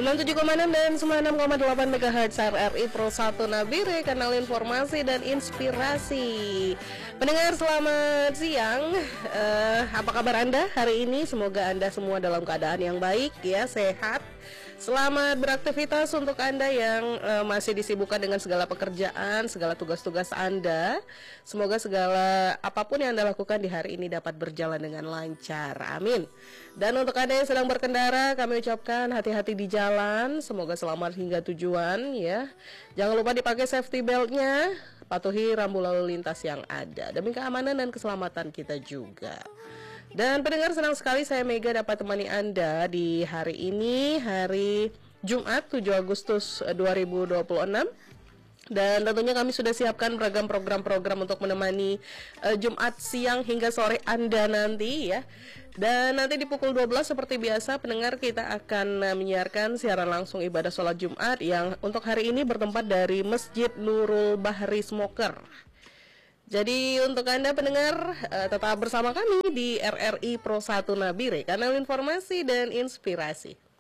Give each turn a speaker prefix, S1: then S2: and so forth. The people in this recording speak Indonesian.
S1: 97,6 dan 96,8 MHz RRI Pro 1 Nabire, kanal informasi dan inspirasi. Pendengar selamat siang, apa kabar Anda hari ini? Semoga Anda semua dalam keadaan yang baik ya, sehat. Selamat beraktivitas untuk Anda yang masih disibukkan dengan segala pekerjaan, segala tugas-tugas Anda. Semoga segala apapun yang Anda lakukan di hari ini dapat berjalan dengan lancar. Amin. Dan untuk Anda yang sedang berkendara, kami ucapkan hati-hati di jalan. Semoga selamat hingga tujuan ya. Jangan lupa dipakai safety beltnya, patuhi rambu lalu lintas yang ada demi keamanan dan keselamatan kita juga. Dan pendengar, senang sekali saya Mega dapat temani Anda di hari ini, hari Jumat 7 Agustus 2026. Dan tentunya kami sudah siapkan beragam program-program untuk menemani Jumat siang hingga sore Anda nanti ya. Dan nanti di pukul 12 seperti biasa pendengar kita akan menyiarkan siaran langsung ibadah sholat Jumat yang untuk hari ini bertempat dari Masjid Nurul Bahri Smoker. Jadi untuk Anda pendengar, tetap bersama kami di RRI Pro 1 Nabire, kanal informasi dan inspirasi.